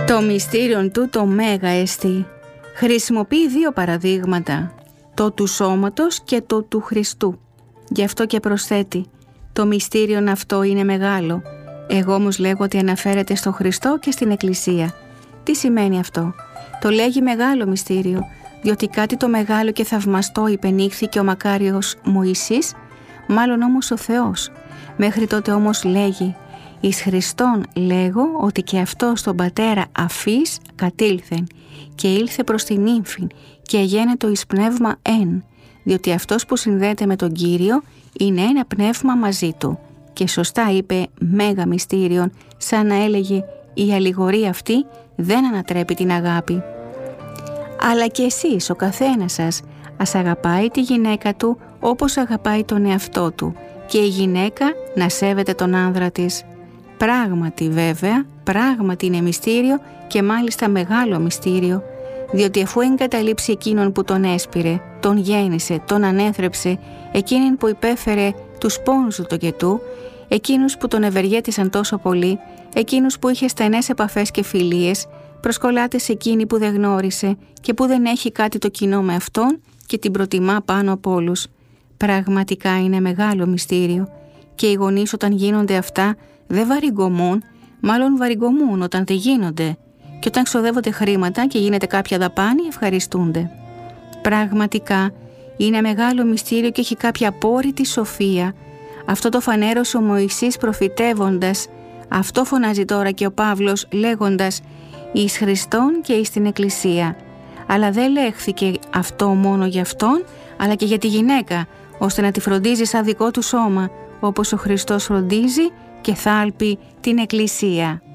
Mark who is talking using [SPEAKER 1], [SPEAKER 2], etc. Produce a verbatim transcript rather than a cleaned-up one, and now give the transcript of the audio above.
[SPEAKER 1] Το μυστήριον του το μέγα εστί. Χρησιμοποιεί δύο παραδείγματα, το του σώματος και το του Χριστού. Γι' αυτό και προσθέτει, το μυστήριον αυτό είναι μεγάλο. Εγώ όμως λέγω ότι αναφέρεται στο Χριστό και στην Εκκλησία. Τι σημαίνει αυτό? Το λέγει μεγάλο μυστήριο, διότι κάτι το μεγάλο και θαυμαστό υπενήχθηκε ο μακάριος Μωυσής, μάλλον όμως ο Θεός. Μέχρι τότε όμως λέγει, εις Χριστόν λέγω ότι και αυτό στον Πατέρα αφής κατήλθεν και ήλθε προς την ύμφην και γένετο εις πνεύμα εν, διότι αυτός που συνδέεται με τον Κύριο είναι ένα πνεύμα μαζί του. Και σωστά είπε μέγα μυστήριον, σαν να έλεγε η αλληγορία αυτή δεν ανατρέπει την αγάπη. Αλλά και εσείς ο καθένας σας ας αγαπάει τη γυναίκα του όπως αγαπάει τον εαυτό του και η γυναίκα να σέβεται τον άνδρα της. Πράγματι βέβαια, πράγματι είναι μυστήριο και μάλιστα μεγάλο μυστήριο, διότι αφού εγκαταλείψει εκείνον που τον έσπηρε, τον γέννησε, τον ανέθρεψε, εκείνην που υπέφερε τους πόνους του τοκετού, εκείνους που τον ευεργέτησαν τόσο πολύ, εκείνους που είχε στενές επαφές και φιλίες, προσκολάται σε εκείνη που δεν γνώρισε και που δεν έχει κάτι το κοινό με αυτόν και την προτιμά πάνω από όλους. Πραγματικά είναι μεγάλο μυστήριο και οι γονείς όταν γίνονται αυτά δεν βαριγκομούν, μάλλον βαριγκομούν όταν δεν γίνονται και όταν ξοδεύονται χρήματα και γίνεται κάποια δαπάνη ευχαριστούνται. Πραγματικά είναι μεγάλο μυστήριο και έχει κάποια απόρριτη σοφία. Αυτό το φανέρωσε ο Μωυσής προφητεύοντας, αυτό φωνάζει τώρα και ο Παύλος λέγοντας εις Χριστόν και εις την Εκκλησία. Αλλά δεν λέχθηκε αυτό μόνο για αυτόν, αλλά και για τη γυναίκα, ώστε να τη φροντίζει σαν δικό του σώμα, όπως ο Χριστός φροντίζει και θάλπει την Εκκλησία.